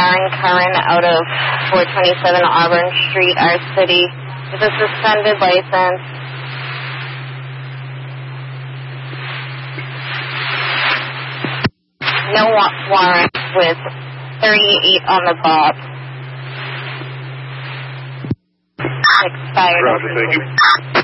Aaron Curran out of 427 Auburn Street, our city, with a suspended license. No warrant with 38 on the bob. Expired. Roger, thank you.